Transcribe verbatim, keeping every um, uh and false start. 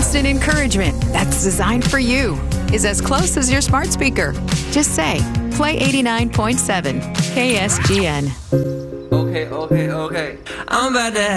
instant encouragement that's designed for you is as close as your smart speaker. Just say, play eighty-nine point seven K S G N. Okay, okay, okay. I'm about to